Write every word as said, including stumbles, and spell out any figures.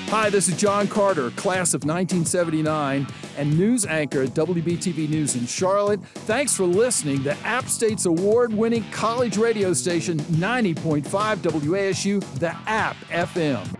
Hi, this is John Carter, class of nineteen seventy-nine, and news anchor at W B T V News in Charlotte. Thanks for listening to App State's award-winning college radio station, ninety point five W A S U, The App F M.